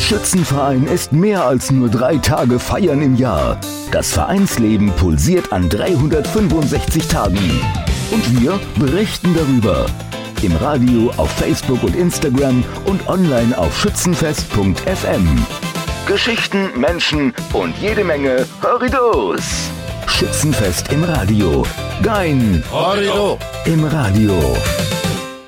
Schützenverein ist mehr als nur 3 Tage Feiern im Jahr. Das Vereinsleben pulsiert an 365 Tagen. Und wir berichten darüber. Im Radio, auf Facebook und Instagram und online auf schützenfest.fm. Geschichten, Menschen und jede Menge Horridos. Schützenfest im Radio. Dein Horrido im Radio.